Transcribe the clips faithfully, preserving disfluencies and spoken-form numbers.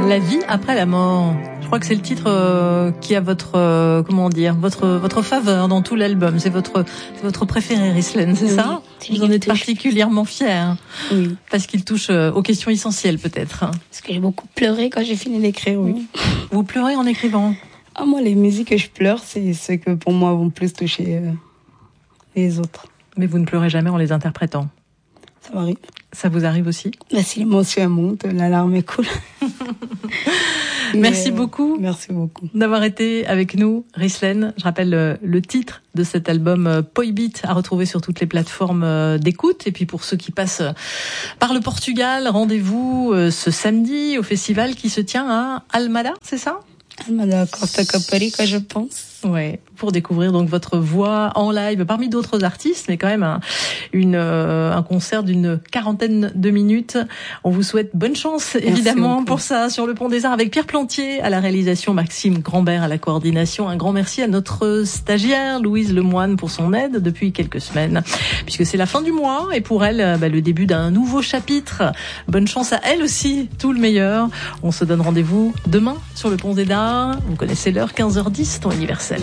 La vie après la mort. Je crois que c'est le titre euh, qui a votre euh, comment dire votre votre faveur dans tout l'album. C'est votre c'est votre préféré, Rislaine, c'est oui, ça? Vous en êtes particulièrement fière. Oui. Parce qu'il touche euh, aux questions essentielles, peut-être. Parce que j'ai beaucoup pleuré quand j'ai fini d'écrire. Oui. Vous pleurez en écrivant? Ah, moi, les musiques que je pleure, c'est ceux que pour moi vont plus toucher euh, les autres. Mais vous ne pleurez jamais en les interprétant? Ça m'arrive. Ça vous arrive aussi? Bah, si l'émotion monte, la larme est cool. Merci Mais, beaucoup. Merci beaucoup. D'avoir été avec nous, Rislaine. Je rappelle le, le titre de cet album euh, Poibit à retrouver sur toutes les plateformes euh, d'écoute. Et puis pour ceux qui passent euh, par le Portugal, rendez-vous euh, ce samedi au festival qui se tient à Almada, c'est ça? Almada Costa Caparica, je pense. Ouais, pour découvrir donc votre voix en live parmi d'autres artistes, mais quand même un, une, euh, un concert d'une quarantaine de minutes. On vous souhaite bonne chance, évidemment, pour ça, sur le Pont des Arts, avec Pierre Plantier à la réalisation, Maxime Grandbert à la coordination. Un grand merci à notre stagiaire, Louise Lemoine, pour son aide depuis quelques semaines, puisque c'est la fin du mois, et pour elle, bah, le début d'un nouveau chapitre. Bonne chance à elle aussi, tout le meilleur. On se donne rendez-vous demain sur le Pont des Arts. Vous connaissez l'heure, quinze heures dix, temps universel.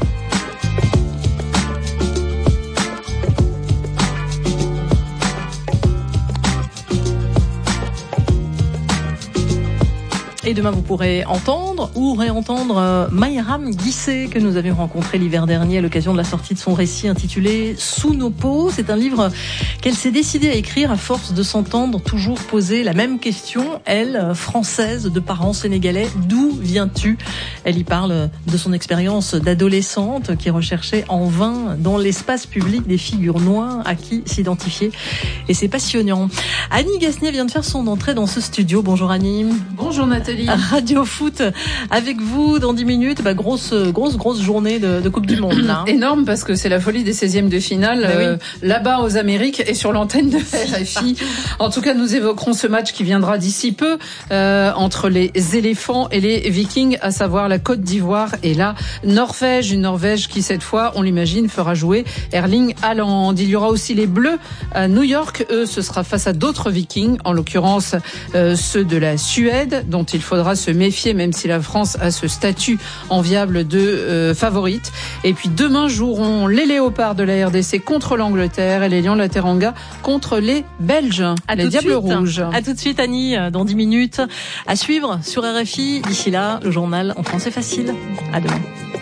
Et demain, vous pourrez entendre ou réentendre euh, Mayram Guissé, que nous avions rencontré l'hiver dernier à l'occasion de la sortie de son récit intitulé « Sous nos peaux ». C'est un livre qu'elle s'est décidée à écrire à force de s'entendre toujours poser la même question. Elle, française de parents sénégalais, d'où viens-tu? Elle y parle de son expérience d'adolescente qui recherchait en vain dans l'espace public des figures noires à qui s'identifier. Et c'est passionnant. Annie Gasnier vient de faire son entrée dans ce studio. Bonjour Annie. Bonjour Nathalie. Radio Foot avec vous dans dix minutes. Bah, grosse, grosse, grosse journée de, de Coupe du Monde. Là. Énorme parce que c'est la folie des seizièmes de finale bah, euh, oui. là-bas aux Amériques et sur l'antenne de R F I. En tout cas, nous évoquerons ce match qui viendra d'ici peu euh, entre les éléphants et les Vikings, à savoir la Côte d'Ivoire et la Norvège. Une Norvège qui, cette fois, on l'imagine, fera jouer Erling Haaland. Il y aura aussi les Bleus à New York. Eux, ce sera face à d'autres Vikings, en l'occurrence euh, ceux de la Suède, dont il faudra se méfier, même si la France a ce statut enviable de euh, favorite. Et puis demain joueront les Léopards de la R D C contre l'Angleterre et les Lions de la Teranga contre les Belges, à les Diables Rouges. À tout de suite, Annie, dans dix minutes. À suivre sur R F I. D'ici là, le journal en français facile. À demain.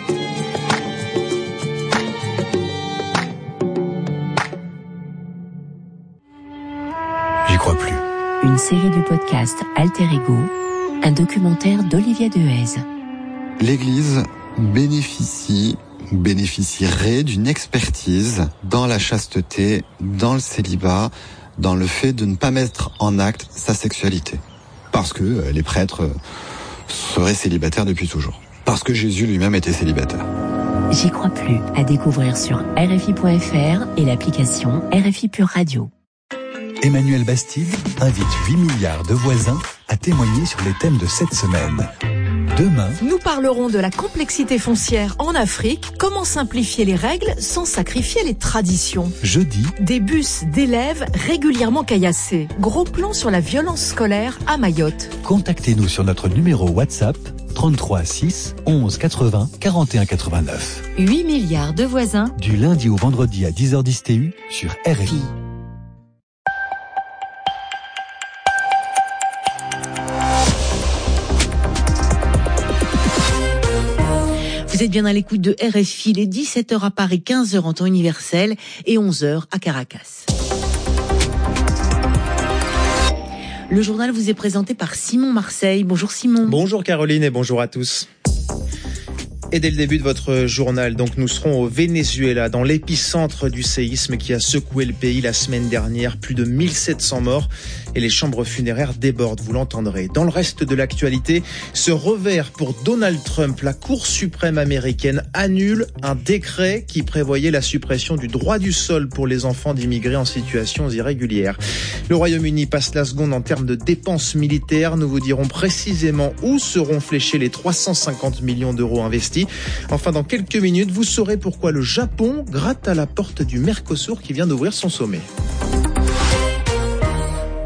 J'y crois plus. Une série de podcasts Alter Ego, un documentaire d'Olivia Dehaze. L'Église bénéficie, bénéficierait d'une expertise dans la chasteté, dans le célibat, dans le fait de ne pas mettre en acte sa sexualité. Parce que les prêtres seraient célibataires depuis toujours. Parce que Jésus lui-même était célibataire. J'y crois plus. À découvrir sur R F I point F R et l'application R F I Pure Radio. Emmanuel Bastide invite huit milliards de voisins à témoigner sur les thèmes de cette semaine. Demain, nous parlerons de la complexité foncière en Afrique, comment simplifier les règles sans sacrifier les traditions. Jeudi, des bus d'élèves régulièrement caillassés. Gros plan sur la violence scolaire à Mayotte. Contactez-nous sur notre numéro WhatsApp trente-trois six onze quatre-vingts quarante et un quatre-vingt-neuf. huit milliards de voisins. Du lundi au vendredi à dix heures dix T U sur R F I. Vous êtes bien à l'écoute de R F I, il est dix-sept heures à Paris, quinze heures en temps universel et onze heures à Caracas. Le journal vous est présenté par Simon Marseille. Bonjour Simon. Bonjour Caroline et bonjour à tous. Et dès le début de votre journal, donc nous serons au Venezuela, dans l'épicentre du séisme qui a secoué le pays la semaine dernière. Plus de mille sept cents morts et les chambres funéraires débordent, vous l'entendrez. Dans le reste de l'actualité, ce revers pour Donald Trump. La Cour suprême américaine annule un décret qui prévoyait la suppression du droit du sol pour les enfants d'immigrés en situation irrégulière. Le Royaume-Uni passe la seconde en termes de dépenses militaires. Nous vous dirons précisément où seront fléchés les trois cent cinquante millions d'euros investis. Enfin, dans quelques minutes, vous saurez pourquoi le Japon gratte à la porte du Mercosur qui vient d'ouvrir son sommet.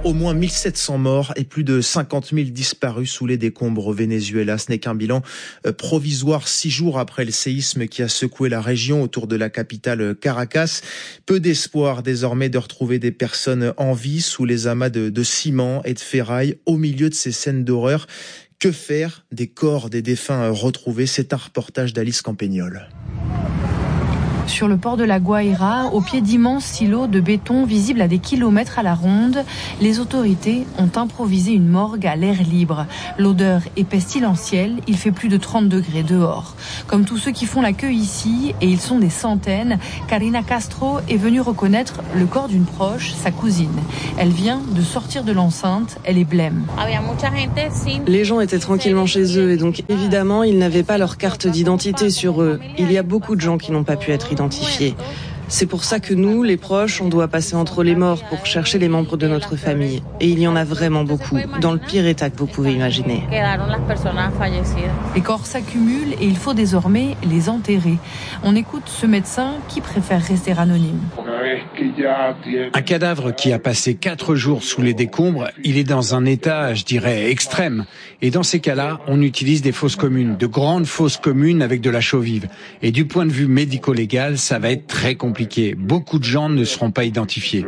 Au moins mille sept cents morts et plus de cinquante mille disparus sous les décombres au Venezuela. Ce n'est qu'un bilan provisoire six jours après le séisme qui a secoué la région autour de la capitale Caracas. Peu d'espoir désormais de retrouver des personnes en vie sous les amas de, de ciment et de ferraille au milieu de ces scènes d'horreur. Que faire des corps des défunts retrouvés? C'est un reportage d'Alice Campagnol. Sur le port de la Guaira, au pied d'immenses silos de béton visibles à des kilomètres à la ronde, les autorités ont improvisé une morgue à l'air libre. L'odeur est pestilentielle, il fait plus de trente degrés dehors. Comme tous ceux qui font la queue ici, et ils sont des centaines, Karina Castro est venue reconnaître le corps d'une proche, sa cousine. Elle vient de sortir de l'enceinte, elle est blême. Les gens étaient tranquillement chez eux et donc évidemment ils n'avaient pas leur carte d'identité sur eux. Il y a beaucoup de gens qui n'ont pas pu être identifiés. C'est pour ça que nous, les proches, on doit passer entre les morts pour chercher les membres de notre famille. Et il y en a vraiment beaucoup, dans le pire état que vous pouvez imaginer. Les corps s'accumulent et il faut désormais les enterrer. On écoute ce médecin qui préfère rester anonyme. Un cadavre qui a passé quatre jours sous les décombres, il est dans un état, je dirais, extrême. Et dans ces cas-là, on utilise des fosses communes, de grandes fosses communes avec de la chaux vive. Et du point de vue médico-légal, ça va être très compliqué. Beaucoup de gens ne seront pas identifiés.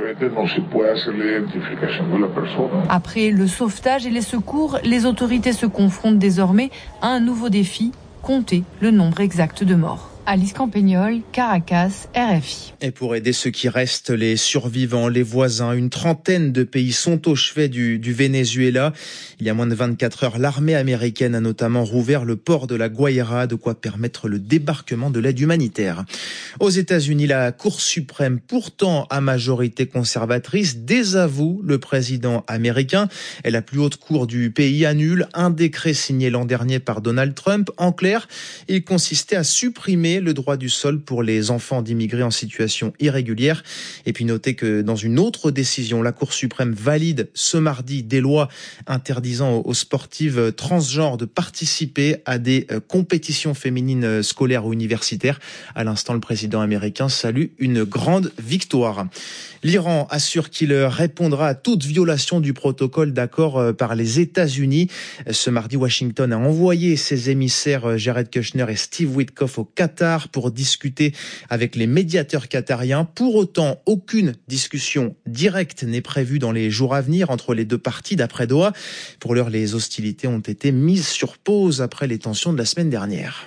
Après le sauvetage et les secours, les autorités se confrontent désormais à un nouveau défi, compter le nombre exact de morts. Alice Campagnol, Caracas, R F I. Et pour aider ceux qui restent, les survivants, les voisins, une trentaine de pays sont au chevet du, du Venezuela. Il y a moins de vingt-quatre heures, l'armée américaine a notamment rouvert le port de la Guaira, de quoi permettre le débarquement de l'aide humanitaire. Aux États-Unis, la Cour suprême, pourtant à majorité conservatrice, désavoue le président américain. Et la plus haute cour du pays annule un décret signé l'an dernier par Donald Trump. En clair, il consistait à supprimer le droit du sol pour les enfants d'immigrés en situation irrégulière. Et puis notez que dans une autre décision, la Cour suprême valide ce mardi des lois interdisant aux sportives transgenres de participer à des compétitions féminines scolaires ou universitaires. À l'instant, le président américain salue une grande victoire. L'Iran assure qu'il répondra à toute violation du protocole d'accord par les États-Unis. Ce mardi, Washington a envoyé ses émissaires Jared Kushner et Steve Witkoff au Qatar pour discuter avec les médiateurs qatariens. Pour autant, aucune discussion directe n'est prévue dans les jours à venir entre les deux parties, d'après Doha. Pour l'heure, les hostilités ont été mises sur pause après les tensions de la semaine dernière.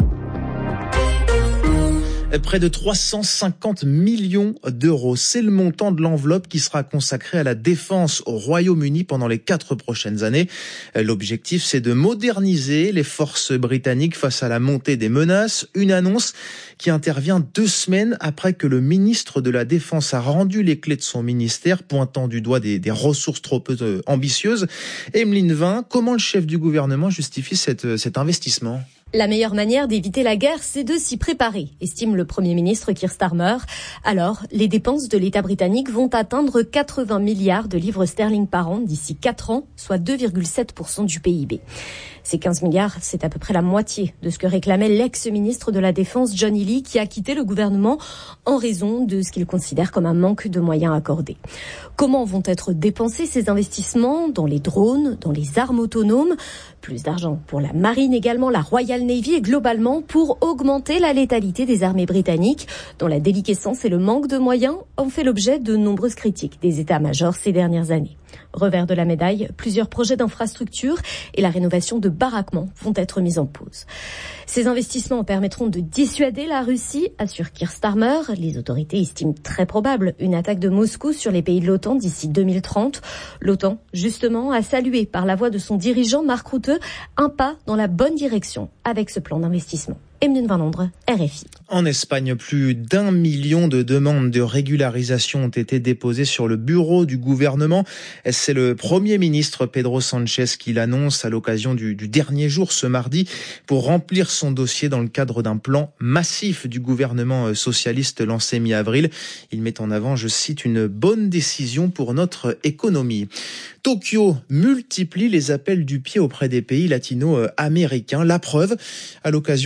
Près de trois cent cinquante millions d'euros. C'est le montant de l'enveloppe qui sera consacrée à la défense au Royaume-Uni pendant les quatre prochaines années. L'objectif, c'est de moderniser les forces britanniques face à la montée des menaces. Une annonce qui intervient deux semaines après que le ministre de la Défense a rendu les clés de son ministère, pointant du doigt des, des ressources trop peu ambitieuses. Emeline Vin, comment le chef du gouvernement justifie cette, cet investissement ? La meilleure manière d'éviter la guerre, c'est de s'y préparer, estime le Premier ministre Keir Starmer. Alors, les dépenses de l'État britannique vont atteindre quatre-vingts milliards de livres sterling par an d'ici quatre ans, soit deux virgule sept pour cent du P I B. Ces quinze milliards, c'est à peu près la moitié de ce que réclamait l'ex-ministre de la Défense John Healey, qui a quitté le gouvernement en raison de ce qu'il considère comme un manque de moyens accordés. Comment vont être dépensés ces investissements dans les drones, dans les armes autonomes? Plus d'argent pour la marine également, la Royal Navy et globalement pour augmenter la létalité des armées britanniques, dont la déliquescence et le manque de moyens ont fait l'objet de nombreuses critiques des états-majors ces dernières années. Revers de la médaille, plusieurs projets d'infrastructure et la rénovation de baraquements vont être mis en pause. Ces investissements permettront de dissuader la Russie, assure Keir Starmer. Les autorités estiment très probable une attaque de Moscou sur les pays de l'OTAN d'ici deux mille trente. L'OTAN, justement, a salué par la voix de son dirigeant Mark Rutte un pas dans la bonne direction avec ce plan d'investissement. Emeline Van Londres, R F I. En Espagne, plus d'un million de demandes de régularisation ont été déposées sur le bureau du gouvernement. C'est le Premier ministre Pedro Sánchez qui l'annonce à l'occasion du, du dernier jour ce mardi pour remplir son dossier dans le cadre d'un plan massif du gouvernement socialiste lancé mi-avril. Il met en avant, je cite, une bonne décision pour notre économie. Tokyo multiplie les appels du pied auprès des pays latino-américains. La preuve, à l'occasion du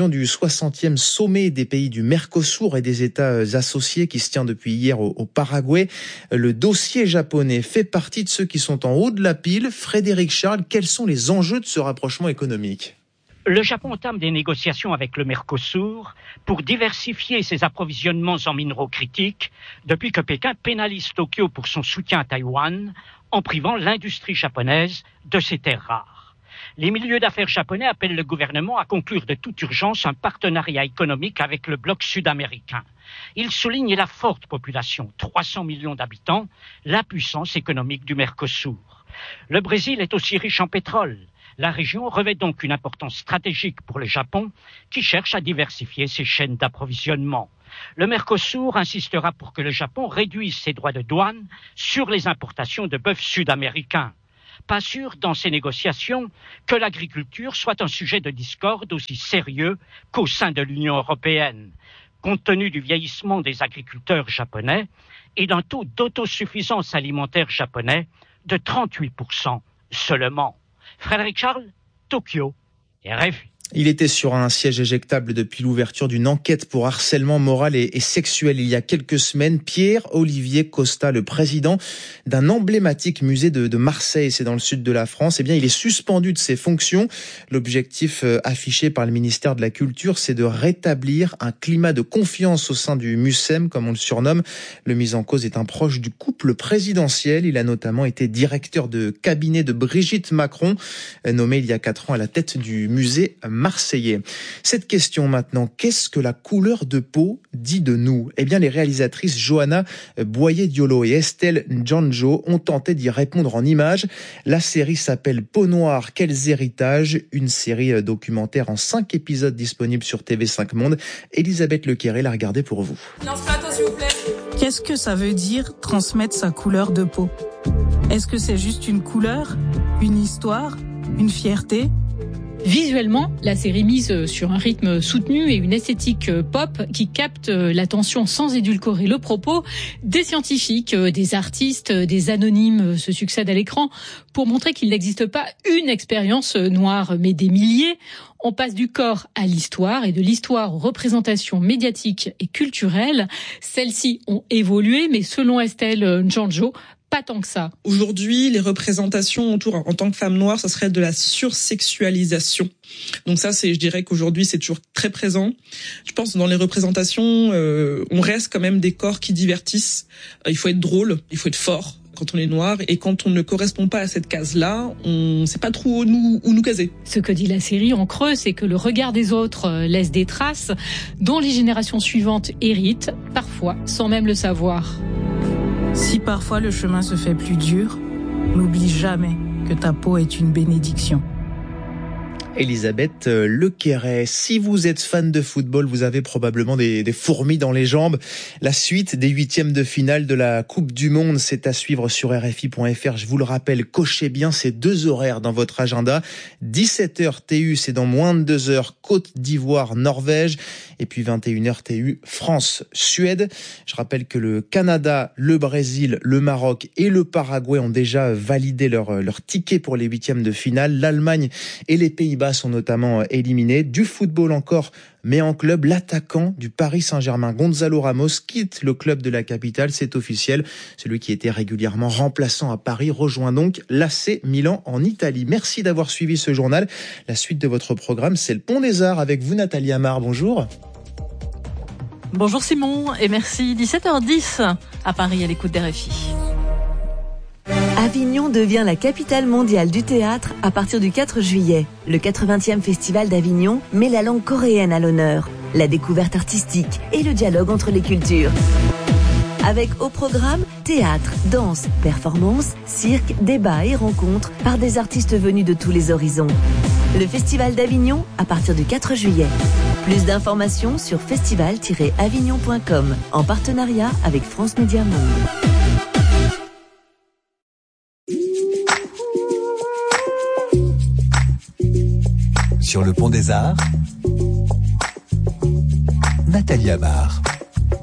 soixantième sommet des pays du Mercosur et des États associés qui se tient depuis hier au, au Paraguay. Le dossier japonais fait partie de ceux qui sont en haut de la pile. Frédéric Charles, quels sont les enjeux de ce rapprochement économique ? Le Japon entame des négociations avec le Mercosur pour diversifier ses approvisionnements en minéraux critiques depuis que Pékin pénalise Tokyo pour son soutien à Taïwan en privant l'industrie japonaise de ses terres rares. Les milieux d'affaires japonais appellent le gouvernement à conclure de toute urgence un partenariat économique avec le bloc sud-américain. Ils soulignent la forte population, trois cents millions d'habitants, la puissance économique du Mercosur. Le Brésil est aussi riche en pétrole. La région revêt donc une importance stratégique pour le Japon, qui cherche à diversifier ses chaînes d'approvisionnement. Le Mercosur insistera pour que le Japon réduise ses droits de douane sur les importations de bœuf sud-américain. Pas sûr, dans ces négociations, que l'agriculture soit un sujet de discorde aussi sérieux qu'au sein de l'Union européenne, compte tenu du vieillissement des agriculteurs japonais et d'un taux d'autosuffisance alimentaire japonais de trente-huit pour cent seulement. Frédéric Charles, Tokyo, R F I. Il était sur un siège éjectable depuis l'ouverture d'une enquête pour harcèlement moral et, et sexuel il y a quelques semaines. Pierre-Olivier Costa, le président d'un emblématique musée de, de Marseille, c'est dans le sud de la France, eh bien, il est suspendu de ses fonctions. L'objectif euh, affiché par le ministère de la Culture, c'est de rétablir un climat de confiance au sein du MUSEM, comme on le surnomme. Le mis en cause est un proche du couple présidentiel. Il a notamment été directeur de cabinet de Brigitte Macron, nommé il y a quatre ans à la tête du musée marseillais. Cette question maintenant, qu'est-ce que la couleur de peau dit de nous ? Eh bien, les réalisatrices Johanna Boyer-Diolo et Estelle Njanjo ont tenté d'y répondre en images. La série s'appelle Peau noire, quels héritages ? Une série documentaire en cinq épisodes disponible sur T V cinq Monde. Elisabeth Lequeré l'a regardé pour vous. Non, ce matin, s'il vous plaît. Qu'est-ce que ça veut dire transmettre sa couleur de peau ? Est-ce que c'est juste une couleur, une histoire, une fierté ? Visuellement, la série mise sur un rythme soutenu et une esthétique pop qui capte l'attention sans édulcorer le propos. Des scientifiques, des artistes, des anonymes se succèdent à l'écran pour montrer qu'il n'existe pas une expérience noire, mais des milliers. On passe du corps à l'histoire et de l'histoire aux représentations médiatiques et culturelles. Celles-ci ont évolué, mais selon Estelle Njanjo, pas tant que ça. Aujourd'hui, les représentations autour, en tant que femme noire, ça serait de la sursexualisation. Donc ça, c'est, je dirais qu'aujourd'hui, c'est toujours très présent. Je pense que dans les représentations, euh, on reste quand même des corps qui divertissent. Euh, il faut être drôle, il faut être fort quand on est noir, et quand on ne correspond pas à cette case-là, on ne sait pas trop où nous, où nous caser. Ce que dit la série en creux, c'est que le regard des autres laisse des traces dont les générations suivantes héritent, parfois sans même le savoir. Si parfois le chemin se fait plus dur, n'oublie jamais que ta peau est une bénédiction. Elisabeth Lequeré. Si vous êtes fan de football, vous avez probablement des, des fourmis dans les jambes. La suite des huitièmes de finale de la Coupe du Monde, c'est à suivre sur R F I point F R. Je vous le rappelle, cochez bien ces deux horaires dans votre agenda. dix-sept heures T U, c'est dans moins de deux heures, Côte d'Ivoire, Norvège. Et puis vingt et une heures T U, France, Suède. Je rappelle que le Canada, le Brésil, le Maroc et le Paraguay ont déjà validé leur, leur ticket pour les huitièmes de finale. L'Allemagne et les Pays-Bas sont notamment éliminés. Du football encore, mais en club, l'attaquant du Paris Saint-Germain, Gonzalo Ramos, quitte le club de la capitale. C'est officiel. Celui qui était régulièrement remplaçant à Paris rejoint donc l'A C Milan en Italie. Merci d'avoir suivi ce journal. La suite de votre programme, c'est le Pont des Arts avec vous, Nathalie Amar. Bonjour. Bonjour Simon et merci. dix-sept heures dix à Paris à l'écoute d'R F I. Avignon devient la capitale mondiale du théâtre à partir du quatre juillet. Le quatre-vingtième festival d'Avignon met la langue coréenne à l'honneur, la découverte artistique et le dialogue entre les cultures. Avec au programme théâtre, danse, performance, cirque, débats et rencontres par des artistes venus de tous les horizons. Le Festival d'Avignon à partir du quatre juillet. Plus d'informations sur festival tiret avignon point com en partenariat avec France Média Monde. Sur le Pont des Arts, Nathalie Amar.